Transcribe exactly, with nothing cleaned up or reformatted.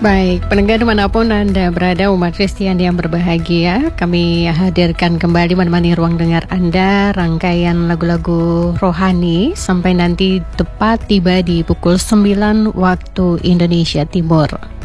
Baik, pendengar dimanapun Anda berada, umat Kristiani yang berbahagia, kami hadirkan kembali menemani ruang dengar Anda rangkaian lagu-lagu rohani sampai nanti tepat tiba di pukul sembilan waktu Indonesia Timur.